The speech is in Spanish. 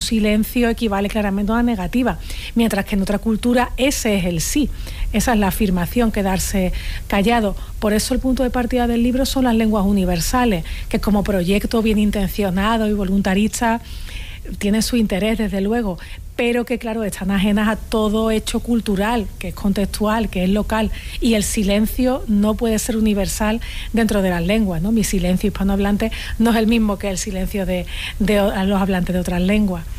silencio equivale claramente a una negativa, mientras que en otra cultura ese es el sí, esa es la afirmación, quedarse callado. Por eso el punto de partida del libro son las lenguas universales, que como proyecto bien intencionado y voluntarista tienen su interés, desde luego, pero que, claro, están ajenas a todo hecho cultural, que es contextual, que es local, y el silencio no puede ser universal dentro de las lenguas, ¿no? Mi silencio hispanohablante no es el mismo que el silencio de los hablantes de otras lenguas.